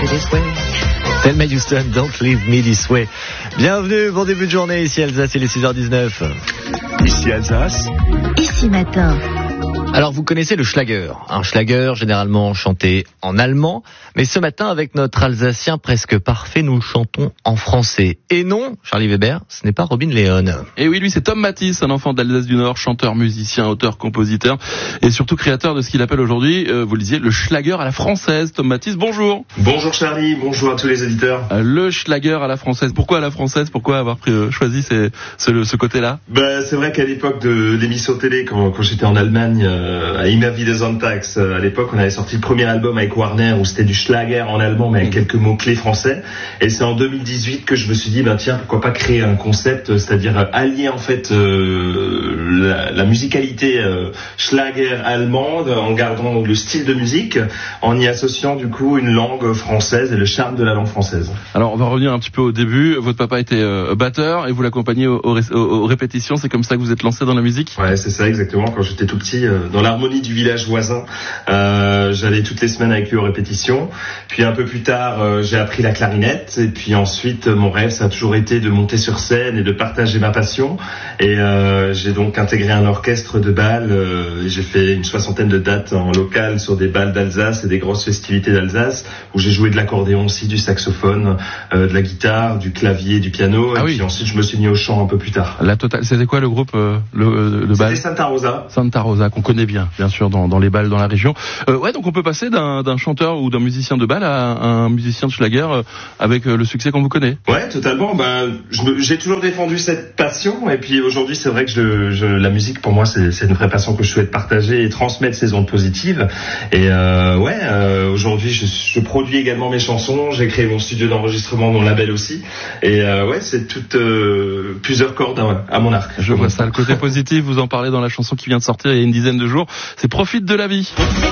me this way. Thelma Houston, Don't Leave Me This Way. Bienvenue, bon début de journée, ici Alsace, il est 6h19. Ici Alsace. Ici matin. Alors vous connaissez le Schlager, un Schlager généralement chanté en allemand, mais ce matin avec notre Alsacien presque parfait, nous le chantons en français. Et non, Charlie Weber, ce n'est pas Robin Leon. Et oui, lui c'est Tom Matisse, un enfant d'Alsace du Nord, chanteur, musicien, auteur, compositeur et surtout créateur de ce qu'il appelle aujourd'hui, vous le disiez, le Schlager à la française. Tom Matisse, bonjour. Bonjour Charlie, bonjour à tous les auditeurs. Le Schlager à la française, pourquoi à la française? Pourquoi avoir choisi ce côté-là? C'est vrai qu'à l'époque de l'émission télé, quand j'étais en Allemagne, à Immer wieder Sonntags, à l'époque on avait sorti le premier album avec Warner où c'était du Schlager en allemand mais avec quelques mots-clés français, et c'est en 2018 que je me suis dit tiens, pourquoi pas créer un concept, c'est-à-dire allier en fait la musicalité Schlager allemande en gardant le style de musique, en y associant du coup une langue française et le charme de la langue française. Alors on va revenir un petit peu au début. Votre papa était batteur et vous l'accompagnez aux répétitions, c'est comme ça que vous êtes lancé dans la musique? Ouais, c'est ça exactement. Quand j'étais tout petit, dans l'harmonie du village voisin, j'allais toutes les semaines avec lui aux répétitions. Puis un peu plus tard, j'ai appris la clarinette, et puis ensuite mon rêve ça a toujours été de monter sur scène et de partager ma passion, et j'ai donc intégré un orchestre de bal, et j'ai fait une 60aine de dates en local sur des bals d'Alsace et des grosses festivités d'Alsace où j'ai joué de l'accordéon aussi, du saxophone, de la guitare, du clavier, du piano, et puis ensuite je me suis mis au chant un peu plus tard. La totale, c'était quoi le groupe de bal? C'était Santa Rosa. Santa Rosa, qu'on connaît bien sûr dans les bals dans la région. Donc on peut passer d'un chanteur ou d'un musicien de bal à un musicien de Schlager avec le succès qu'on vous connaît. Ouais, totalement. J'ai toujours défendu cette passion, et puis aujourd'hui c'est vrai que la musique pour moi c'est une vraie passion que je souhaite partager et transmettre ces ondes positives. Et aujourd'hui je produis également mes chansons, j'ai créé mon studio d'enregistrement, mon label aussi, et c'est plusieurs cordes à mon arc. Je vois ça, le côté positif, vous en parlez dans la chanson qui vient de sortir il y a une dizaine de jours, c'est Profite de la vie.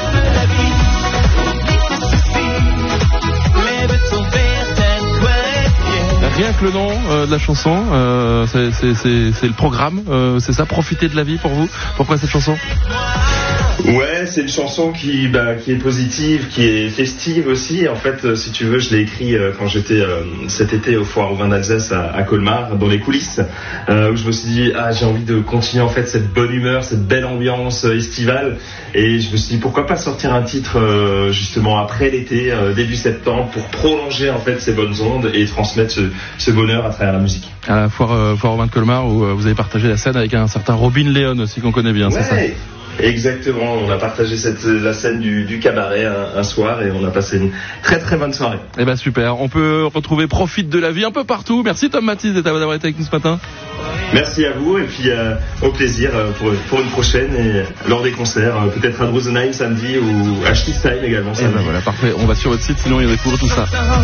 Rien que le nom de la chanson, c'est le programme, c'est ça, Profiter de la vie pour vous. Pourquoi cette chanson? Ouais, c'est une chanson qui est positive, qui est festive aussi. En fait, si tu veux, je l'ai écrit quand j'étais cet été au Foire au Vin d'Alsace à Colmar, dans les coulisses, où je me suis dit j'ai envie de continuer en fait cette bonne humeur, cette belle ambiance estivale, et je me suis dit pourquoi pas sortir un titre justement après l'été, début septembre, pour prolonger en fait ces bonnes ondes et transmettre ce bonheur à travers la musique. À la Foire au Vin de Colmar, où vous avez partagé la scène avec un certain Robin Leon aussi qu'on connaît bien, c'est ça? Exactement, on a partagé la scène du cabaret un soir, et on a passé une très très bonne soirée. Super, on peut retrouver Profite de la vie un peu partout. Merci Tom Matisse d'avoir été avec nous ce matin. Merci à vous, et puis au plaisir pour une prochaine, et lors des concerts, peut-être à Rosenheim samedi ou à Stisheim également. Voilà, parfait, on va sur votre site, sinon il y a tout ça.